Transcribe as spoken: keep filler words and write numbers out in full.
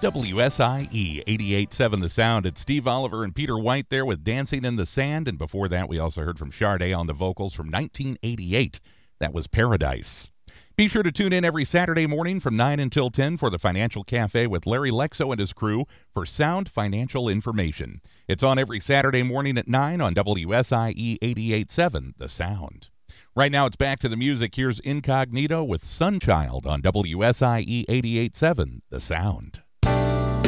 W S I E eighty-eight point seven The Sound. It's Steve Oliver and Peter White there with Dancing in the Sand. And before that, we also heard from Sade on the vocals from nineteen eighty-eight. That was Paradise. Be sure to tune in every Saturday morning from nine until ten for the Financial Cafe with Larry Lexo and his crew for sound financial information. It's on every Saturday morning at nine on W S I E eighty-eight point seven The Sound. Right now, it's back to the music. Here's Incognito with Sunchild on W S I E eighty-eight point seven The Sound.